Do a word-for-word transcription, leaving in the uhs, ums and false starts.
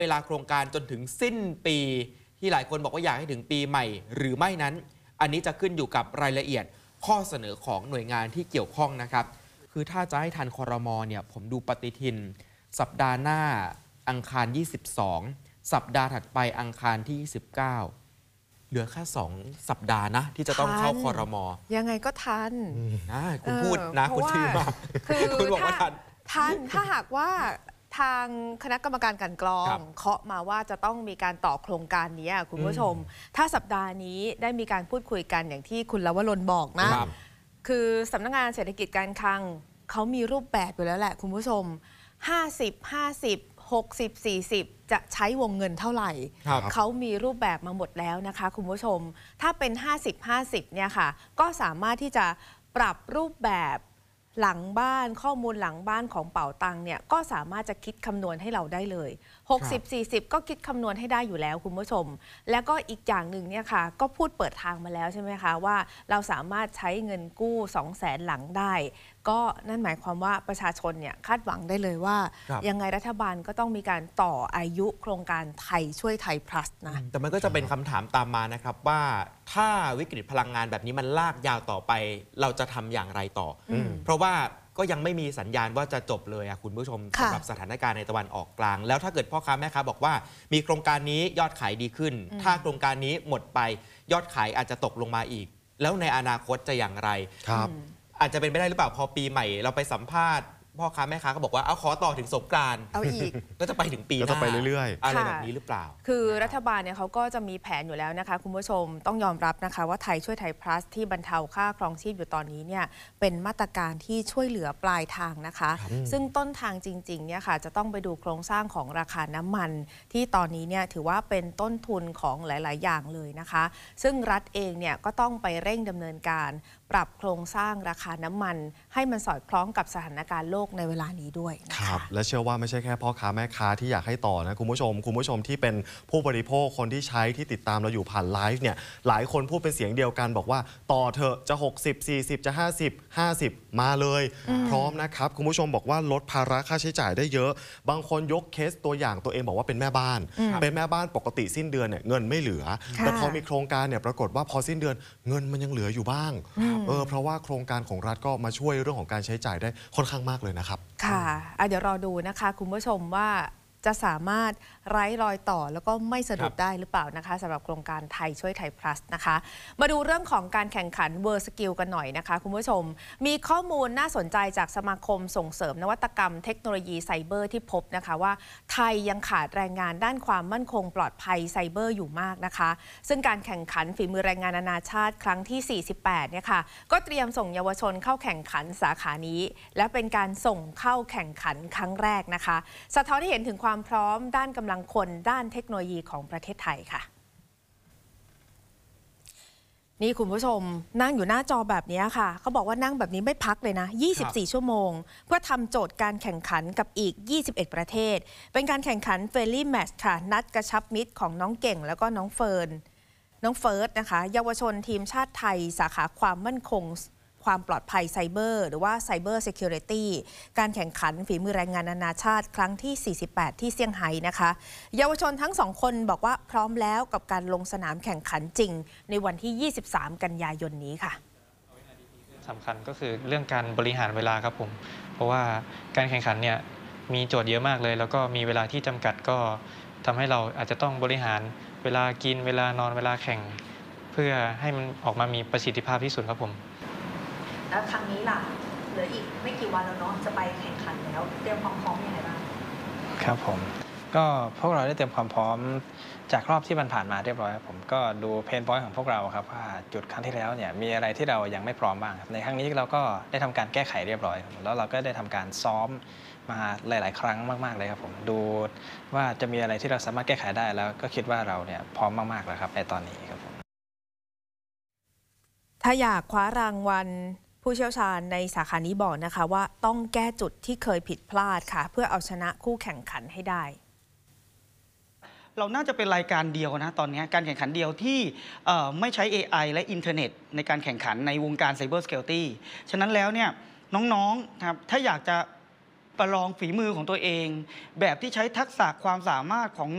เวลาโครงการจนถึงสิ้นปีที่หลายคนบอกว่าอยากให้ถึงปีใหม่หรือไม่นั้นอันนี้จะขึ้นอยู่กับรายละเอียดข้อเสนอของหน่วยงานที่เกี่ยวข้องนะครับคือถ้าจะให้ทันครม.เนี่ยผมดูปฏิทินสัปดาห์หน้าอังคารยี่สิบสองสัปดาห์ถัดไปอังคารที่ยี่สิบเก้าเหลือแค่สองสัปดาห์นะที่จะต้องเข้าครม. ยังไงก็ทันนะคุณพูดนะคุณชื่อมาคุณบอกว่าทันทันถ้าหากว่าทางคณะกรรมการกลั่นกรองเคาะมาว่าจะต้องมีการต่อโครงการนี้คุณผู้ชมถ้าสัปดาห์นี้ได้มีการพูดคุยกันอย่างที่คุณลวรนบอกนะคือสำนักงานเศรษฐกิจการคลังเขามีรูปแบบอยู่แล้วแหละคุณผู้ชมห้าสิบ ห้าสิบ หกสิบ สี่สิบจะใช้วงเงินเท่าไหร่เขามีรูปแบบมาหมดแล้วนะคะคุณผู้ชมถ้าเป็น ห้าสิบ ห้าสิบ เนี่ยค่ะก็สามารถที่จะปรับรูปแบบหลังบ้านข้อมูลหลังบ้านของเป๋าตังเนี่ยก็สามารถจะคิดคำนวณให้เราได้เลยหกสิบ สี่สิบก็คิดคำนวณให้ได้อยู่แล้วคุณผู้ชมแล้วก็อีกอย่างหนึ่งเนี่ยค่ะก็พูดเปิดทางมาแล้วใช่ไหมคะว่าเราสามารถใช้เงินกู้ สองแสน หลังได้ก็นั่นหมายความว่าประชาชนเนี่ยคาดหวังได้เลยว่ายังไงรัฐบาลก็ต้องมีการต่ออายุโครงการไทยช่วยไทย plus นะแต่มันก็จะเป็นคำถามตามมานะครับว่าถ้าวิกฤตพลังงานแบบนี้มันลากยาวต่อไปเราจะทำอย่างไรต่อเพราะว่าก็ยังไม่มีสัญญาณว่าจะจบเลยอะคุณผู้ชมสำหรับสถานการณ์ในตะวันออกกลางแล้วถ้าเกิดพ่อค้าแม่ค้าบอกว่ามีโครงการนี้ยอดขายดีขึ้นถ้าโครงการนี้หมดไปยอดขายอาจจะตกลงมาอีกแล้วในอนาคตจะอย่างไรครับอาจจะเป็นไปได้หรือเปล่าพอปีใหม่เราไปสัมภาษณ์พ่อค้าแม่ค้าก็บอกว่าเอาขอต่อถึงสงกรานต์เอาอีกก็จะไปถึงปีหน้าก็จะไปเรื่อยๆอะไรแบบนี้หรือเปล่าคือรัฐบาลเนี่ยเขาก็จะมีแผนอยู่แล้วนะคะคุณผู้ชมต้องยอมรับนะคะว่าไทยช่วยไทย plus ที่บรรเทาค่าครองชีพอยู่ตอนนี้เนี่ยเป็นมาตรการที่ช่วยเหลือปลายทางนะคะซึ่งต้นทางจริงๆเนี่ยค่ะจะต้องไปดูโครงสร้างของราคาน้ำมันที่ตอนนี้เนี่ยถือว่าเป็นต้นทุนของหลายๆอย่างเลยนะคะซึ่งรัฐเองเนี่ยก็ต้องไปเร่งดำเนินการปรับโครงสร้างราคาน้ำมันให้มันสอดคล้องกับสถานการณ์โลกในเวลานี้ด้วยนะครับและเชื่อว่าไม่ใช่แค่พ่อค้าแม่ค้าที่อยากให้ต่อนะคุณผู้ชมคุณผู้ชมที่เป็นผู้บริโภคคนที่ใช้ที่ติดตามเราอยู่ผ่านไลฟ์เนี่ยหลายคนพูดเป็นเสียงเดียวกันบอกว่าต่อเถอะจะหกสิบ สี่สิบจะห้าสิบ ห้าสิบมาเลยพร้อมนะครับคุณผู้ชมบอกว่าลดภาระค่าใช้จ่ายได้เยอะบางคนยกเคสตัวอย่างตัวเองบอกว่าเป็นแม่บ้านเป็นแม่บ้านปกติสิ้นเดือนเนี่ยเงินไม่เหลือแต่พอมีโครงการเนี่ยปรากฏว่าพอสิ้นเดือนเงินมันยังเหลืออยู่บ้างเออเพราะว่าโครงการของรัฐก็มาช่วยเรื่องของการใช้จ่ายได้ค่อนข้างมากเลยนะครับค่ะเดี๋ยวรอดูนะคะคุณผู้ชมว่าจะสามารถไร้รอยต่อแล้วก็ไม่สะดุดได้หรือเปล่านะคะสำหรับโครงการไทยช่วยไทย plus นะคะมาดูเรื่องของการแข่งขัน World Skill กันหน่อยนะคะคุณผู้ชมมีข้อมูลน่าสนใจจากสมาคมส่งเสริมนวัตกรรมเทคโนโลยีไซเบอร์ที่พบนะคะว่าไทยยังขาดแรงงานด้านความมั่นคงปลอดภัยไซเบอร์อยู่มากนะคะซึ่งการแข่งขันฝีมือแรงงานนานาชาติครั้งที่สี่สิบแปดเนี่ยค่ะก็เตรียมส่งเยาวชนเข้าแข่งขันสาขานี้และเป็นการส่งเข้าแข่งขันครั้งแรกนะคะสะท้อนให้เห็นถึงความพร้อมด้านกำลังคนด้านเทคโนโลยีของประเทศไทยค่ะนี่คุณผู้ชมนั่งอยู่หน้าจอแบบนี้ค่ะเขาบอกว่านั่งแบบนี้ไม่พักเลยนะยี่สิบสี่ชั่วโมงเพื่อทำโจทย์การแข่งขันกับอีกยี่สิบเอ็ดประเทศเป็นการแข่งขันเฟรนลี่แมตช์ค่ะนัดกระชับมิตรของน้องเก่งแล้วก็น้องเฟิร์นน้องเฟิร์สนะคะเยาวชนทีมชาติไทยสาขาความมั่นคงความปลอดภัยไซเบอร์หรือว่าไซเบอร์ Security การแข่งขันฝีมือแรงงานนานาชาติครั้งที่สี่สิบแปดที่เซี่ยงไฮ้นะคะเยาวชนทั้งสองคนบอกว่าพร้อมแล้วกับการลงสนามแข่งขันจริงในวันที่ยี่สิบสามกันยายนนี้ค่ะสำคัญก็คือเรื่องการบริหารเวลาครับผมเพราะว่าการแข่งขันเนี่ยมีโจทย์เยอะมากเลยแล้วก็มีเวลาที่จำกัดก็ทำให้เราอาจจะต้องบริหารเวลากินเวลานอนเวลาแข่งเพื่อให้มันออกมามีประสิทธิภาพที่สุดครับผมแล้วครั้งนี้ล่ะเหลืออีกไม่กี่วันแล้วเนาะจะไปแข่งขันแล้วเตรียมความพร้อมยังไงบ้างครับผมก็พวกเราได้เตรียมความพร้อมจากรอบที่ผ่านมาเรียบร้อยครับผมก็ดูเพนพอยต์ของพวกเราครับว่าจุดครั้งที่แล้วเนี่ยมีอะไรที่เรายังไม่พร้อมบ้างในครั้งนี้เราก็ได้ทำการแก้ไขเรียบร้อยแล้วเราก็ได้ทำการซ้อมมาหลายๆครั้งมากๆเลยครับผมดูว่าจะมีอะไรที่เราสามารถแก้ไขได้แล้วก็คิดว่าเราเนี่ยพร้อมมากๆแล้วครับในตอนนี้ครับผมถ้าอยากคว้ารางวัลผู้เชี่ยวชาญในสาขานี้บอกนะคะว่าต้องแก้จุดที่เคยผิดพลาดค่ะเพื่อเอาชนะคู่แข่งขันให้ได้เราน่าจะเป็นรายการเดียวนะตอนนี้การแข่งขันเดียวที่ไม่ใช้ เอ ไอ และอินเทอร์เน็ตในการแข่งขันในวงการ Cyber Security ฉะนั้นแล้วเนี่ยน้องๆครับถ้าอยากจะประลองฝีมือของตัวเอง แบบที่ใช้ทักษะความสามารถของ